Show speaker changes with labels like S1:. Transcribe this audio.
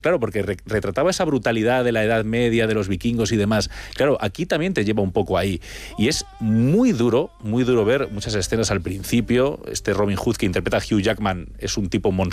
S1: Claro, porque retrataba esa brutalidad de la Edad Media, de los vikingos y demás. Claro, aquí también te lleva un poco ahí. Y es muy duro ver muchas escenas al principio. Este Robin Hood que interpreta Hugh Jackman es un tipo monstruoso.